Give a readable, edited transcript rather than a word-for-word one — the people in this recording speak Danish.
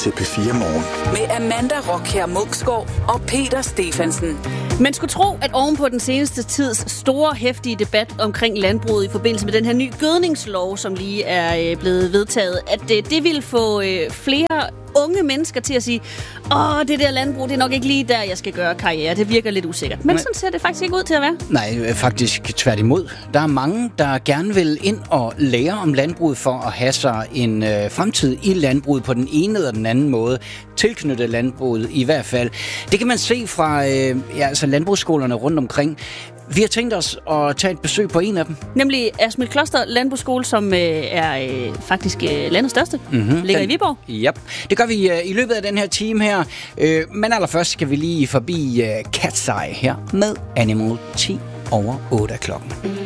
til P4 Morgen. Med Amanda Rockher Munksgaard og Peter Stefansen. Man skulle tro, at oven på den seneste tids store, heftige debat omkring landbruget i forbindelse med den her nye gødningslov, som lige er blevet vedtaget, at det ville få flere unge mennesker til at sige, det der landbrug, det er nok ikke lige der, jeg skal gøre karriere. Det virker lidt usikkert. Men sådan ser det faktisk ikke ud til at være. Nej, faktisk tværtimod. Der er mange, der gerne vil ind og lære om landbruget for at have sig en fremtid i landbruget på den ene eller den anden måde. Tilknyttet landbruget i hvert fald. Det kan man se fra landbrugsskolerne rundt omkring. Vi har tænkt os at tage et besøg på en af dem. Nemlig Asmild Kloster Landbrugsskole, som er faktisk landets største. Ligger i Viborg. Ja, det gør vi i løbet af den her time her. Men allerførst skal vi lige forbi Cat's Eye her med Animal 10 over 8 klokken.